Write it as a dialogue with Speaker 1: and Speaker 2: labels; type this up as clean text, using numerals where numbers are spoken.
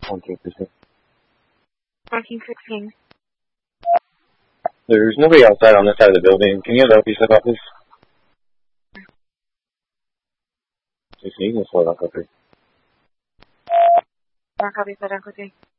Speaker 1: 12%.
Speaker 2: Parking 16.
Speaker 1: There's nobody outside on this side of the building. Can you have LP step out, please? 16, let's slow down, copy.
Speaker 2: Copy, slow down quickly.